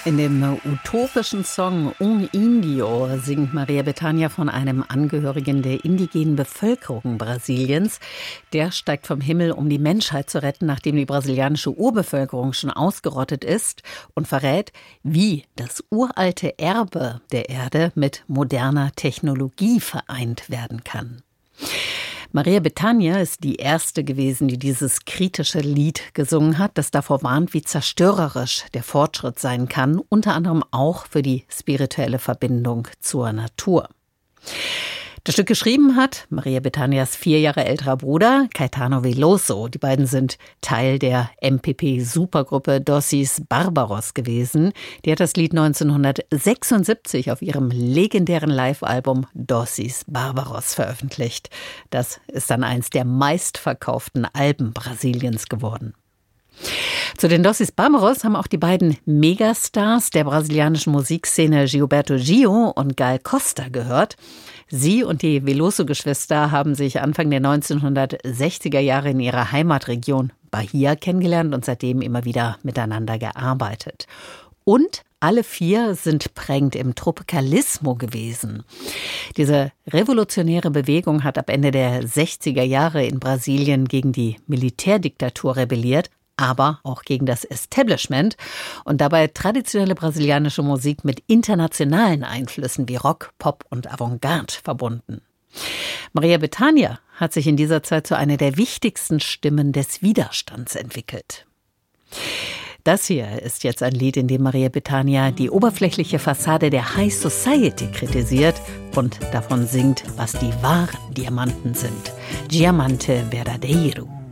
In dem utopischen Song Un Indio singt Maria Bethânia von einem Angehörigen der indigenen Bevölkerung Brasiliens. Der steigt vom Himmel, um die Menschheit zu retten, nachdem die brasilianische Urbevölkerung schon ausgerottet ist, und verrät, wie das uralte Erbe der Erde mit moderner Technologie vereint werden kann. Maria Bethânia ist die erste gewesen, die dieses kritische Lied gesungen hat, das davor warnt, wie zerstörerisch der Fortschritt sein kann, unter anderem auch für die spirituelle Verbindung zur Natur. Das Stück geschrieben hat Maria Bethânias 4 Jahre älterer Bruder Caetano Veloso. Die beiden sind Teil der MPP-Supergruppe Dosis Barbaros gewesen. Die hat das Lied 1976 auf ihrem legendären Live-Album Dosis Barbaros veröffentlicht. Das ist dann eins der meistverkauften Alben Brasiliens geworden. Zu den Dosis Barbaros haben auch die beiden Megastars der brasilianischen Musikszene Gilberto Gil und Gal Costa gehört. Sie und die Veloso-Geschwister haben sich Anfang der 1960er Jahre in ihrer Heimatregion Bahia kennengelernt und seitdem immer wieder miteinander gearbeitet. Und alle 4 sind prägend im Tropicalismo gewesen. Diese revolutionäre Bewegung hat ab Ende der 60er Jahre in Brasilien gegen die Militärdiktatur rebelliert, aber auch gegen das Establishment und dabei traditionelle brasilianische Musik mit internationalen Einflüssen wie Rock, Pop und Avantgarde verbunden. Maria Bethânia hat sich in dieser Zeit zu einer der wichtigsten Stimmen des Widerstands entwickelt. Das hier ist jetzt ein Lied, in dem Maria Bethânia die oberflächliche Fassade der High Society kritisiert und davon singt, was die wahren Diamanten sind. Diamante Verdadeiro.